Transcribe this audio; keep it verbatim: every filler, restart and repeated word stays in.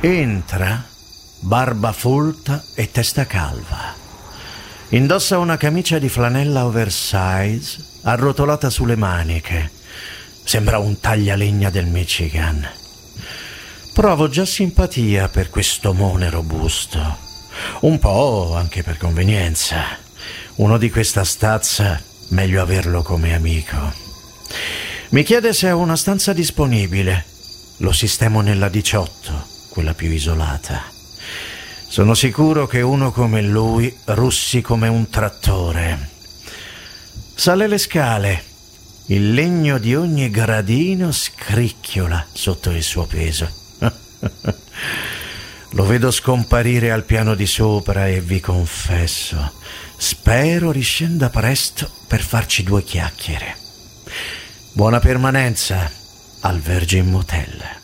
Entra, barba folta e testa calva. Indossa una camicia di flanella oversize arrotolata sulle maniche. Sembra un taglialegna del Michigan. Provo già simpatia per quest'omone robusto. Un po' anche per convenienza. Uno di questa stazza, meglio averlo come amico. Mi chiede se ho una stanza disponibile. Lo sistemo nella diciotto, quella più isolata. Sono sicuro che uno come lui russi come un trattore. Sale le scale. Il legno di ogni gradino scricchiola sotto il suo peso. Lo vedo scomparire al piano di sopra e vi confesso, spero riscenda presto per farci due chiacchiere. Buona permanenza al Virgin Motel.